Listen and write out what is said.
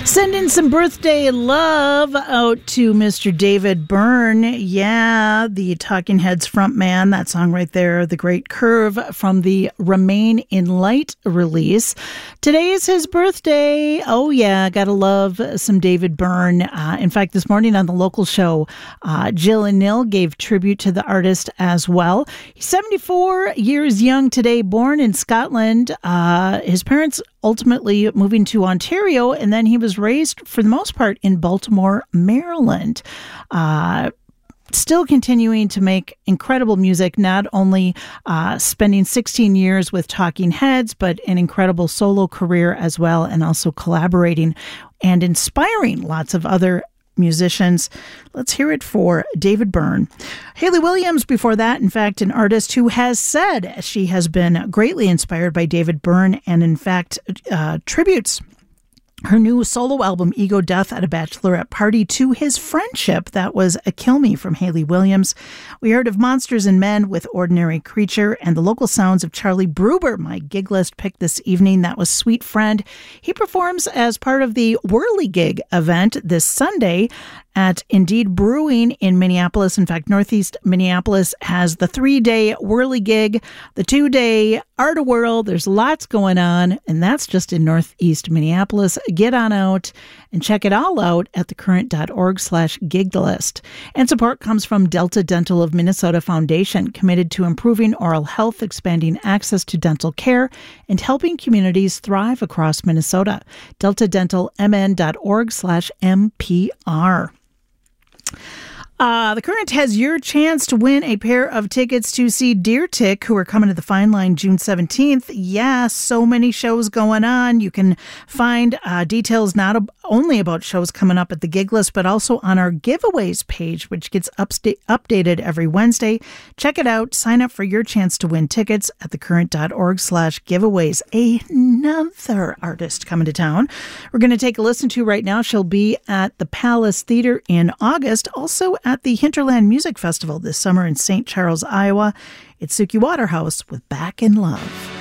Sending some birthday love out to Mr. David Byrne. Yeah, the Talking Heads frontman. That song right there, The Great Curve, from the Remain in Light release. Today is his birthday. Oh yeah, gotta love some David Byrne. In fact, this morning on the local show, Jill and Nil gave tribute to the artist as well. He's 74 years young today, born in Scotland. His parents ultimately moving to Ontario, and then he was raised, for the most part, in Baltimore, Maryland. Still continuing to make incredible music, not only spending 16 years with Talking Heads, but an incredible solo career as well, and also collaborating and inspiring lots of other musicians. Let's hear it for David Byrne. Hayley Williams before that, in fact, an artist who has said she has been greatly inspired by David Byrne, and in fact tributes her new solo album, Ego Death at a Bachelorette Party, to his friendship. That was a Kill Me from Hayley Williams. We heard of Monsters and Men with Ordinary Creature, and the local sounds of Charlie Bruber, my gig list pick this evening. That was Sweet Friend. He performs as part of the Whirligig event this Sunday at Indeed Brewing in Minneapolis. In fact, Northeast Minneapolis has the 3-day Whirligig, the 2-day Art of Whirl. There's lots going on, and that's just in Northeast Minneapolis. Get on out and check it all out at thecurrent.org/giglist. And support comes from Delta Dental of Minnesota Foundation, committed to improving oral health, expanding access to dental care, and helping communities thrive across Minnesota. deltadentalmn.org/MPR. The Current has your chance to win a pair of tickets to see Deer Tick, who are coming to the Fine Line June 17th. Yeah, so many shows going on. You can find details not only about shows coming up at the gig list, but also on our giveaways page, which gets updated every Wednesday. Check it out. Sign up for your chance to win tickets at thecurrent.org/giveaways. Another artist coming to town we're going to take a listen to right now. She'll be at the Palace Theater in August, also at the Hinterland Music Festival this summer in St. Charles, Iowa. It's Suki Waterhouse with Back in Love.